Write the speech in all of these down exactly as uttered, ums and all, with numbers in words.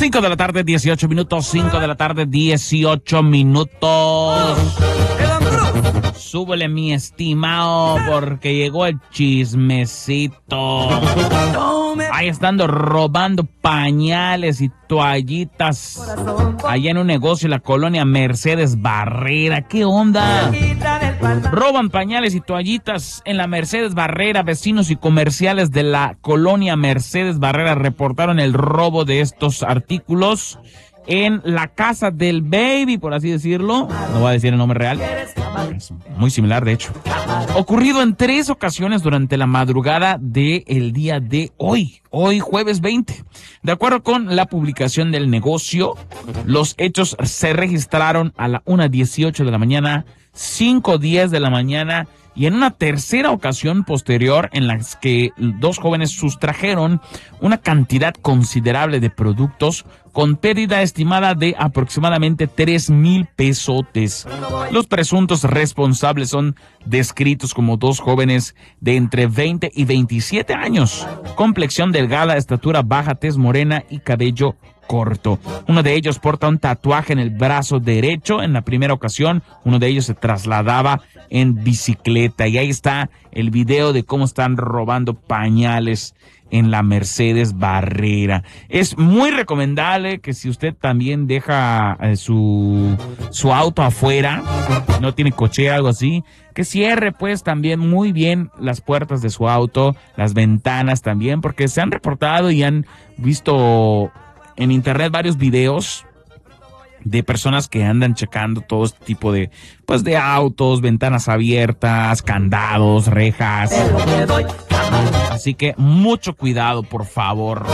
cinco de la tarde, dieciocho minutos. cinco de la tarde, dieciocho minutos. Súbele, mi estimado, porque llegó el chismecito. Ahí están robando pañales y toallitas allá en un negocio en la colonia Mercedes Barrera. ¿Qué onda? Roban pañales y toallitas en la Mercedes Barrera. Vecinos y comerciales de la colonia Mercedes Barrera reportaron el robo de estos artículos en la casa del baby, por así decirlo. No voy a decir el nombre real. Es muy similar, de hecho. Ocurrido en tres ocasiones durante la madrugada del día de hoy. Hoy, jueves veinte. De acuerdo con la publicación del negocio, los hechos se registraron a la una dieciocho de la mañana, cinco diez de la mañana y en una tercera ocasión posterior en las que dos jóvenes sustrajeron una cantidad considerable de productos con pérdida estimada de aproximadamente tres mil pesotes. Los presuntos responsables son descritos como dos jóvenes de entre veinte y veintisiete años, complexión delgada, estatura baja, tez morena y cabello corto. Uno de ellos porta un tatuaje en el brazo derecho. En la primera ocasión, uno de ellos se trasladaba en bicicleta. Y ahí está el video de cómo están robando pañales en la Mercedes Barrera. Es muy recomendable que si usted también deja eh, su, su auto afuera, no tiene coche, algo así, que cierre pues también muy bien las puertas de su auto, las ventanas también, porque se han reportado y han visto en internet varios videos de personas que andan checando todo este tipo de, pues, de autos, ventanas abiertas, candados, rejas. Así que mucho cuidado, por favor.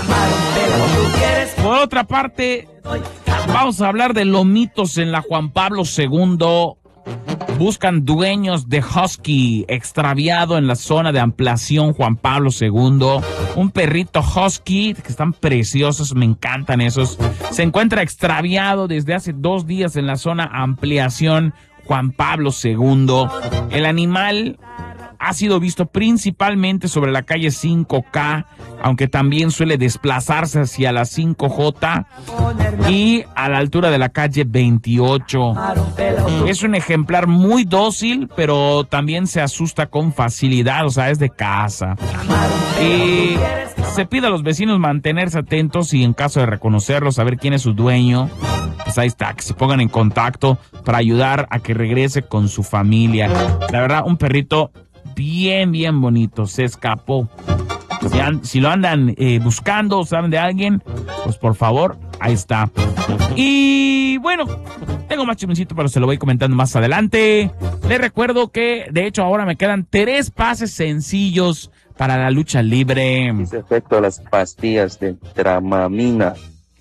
Por otra parte, vamos a hablar de lomitos en la Juan Pablo segundo. Buscan dueños de husky extraviado en la zona de ampliación Juan Pablo segundo. Un perrito husky que están preciosos, me encantan esos. Se encuentra extraviado desde hace dos días en la zona ampliación Juan Pablo segundo. El animal ha sido visto principalmente sobre la calle cinco K, aunque también suele desplazarse hacia la cinco J y a la altura de la calle veintiocho. Es un ejemplar muy dócil, pero también se asusta con facilidad, o sea, es de casa. Y se pide a los vecinos mantenerse atentos y en caso de reconocerlo, saber quién es su dueño, pues ahí está, que se pongan en contacto para ayudar a que regrese con su familia. La verdad, un perrito bien, bien bonito, se escapó. Si, an, si lo andan eh, buscando o saben de alguien, pues por favor, ahí está. Y bueno, tengo más chismecito, pero se lo voy comentando más adelante. Les recuerdo que, de hecho, ahora me quedan tres pases sencillos para la lucha libre. Es efecto a las pastillas de Dramamina.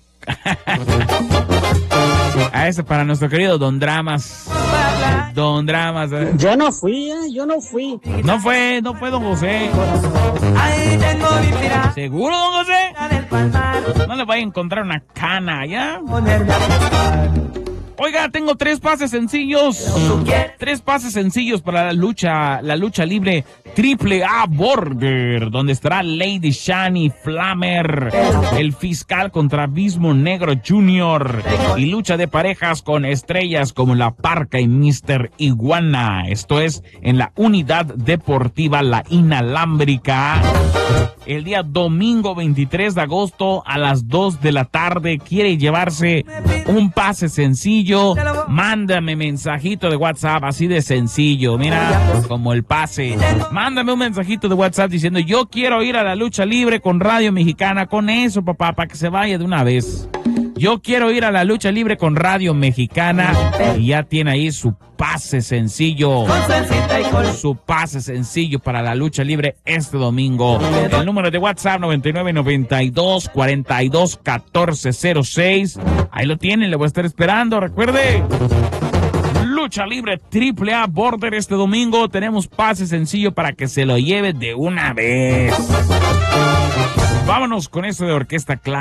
A ese para nuestro querido Don Dramas. Don Dramas. ¿eh? Yo no fui, ¿eh? Yo no fui. No fue, no fue Don José. ¿Seguro, Don José? No le vaya a encontrar una cana, ¿ya? Oiga, tengo tres pases sencillos. Tres pases sencillos para la lucha, la lucha libre Triple A Border, donde estará Lady Shani Flammer, el fiscal contra Abismo Negro junior y lucha de parejas con estrellas como La Parca y mister Iguana. Esto es en la unidad deportiva La Inalámbrica. El día domingo veintitrés de agosto a las dos de la tarde. ¿Quiere llevarse un pase sencillo? Mándame mensajito de WhatsApp, así de sencillo, mira, como el pase. Mándame un mensajito de WhatsApp diciendo: yo quiero ir a la lucha libre con Radio Mexicana. Con eso, papá, para que se vaya de una vez. Yo quiero ir a la lucha libre con Radio Mexicana. Y ya tiene ahí su pase sencillo. Su pase sencillo para la lucha libre este domingo. El número de WhatsApp noventa y nueve, noventa y dos, cuarenta y dos, catorce cero seis. Ahí lo tienen, le voy a estar esperando. Recuerde, lucha libre Triple A Border este domingo. Tenemos pase sencillo para que se lo lleve de una vez. Vámonos con esto de Orquesta Clara.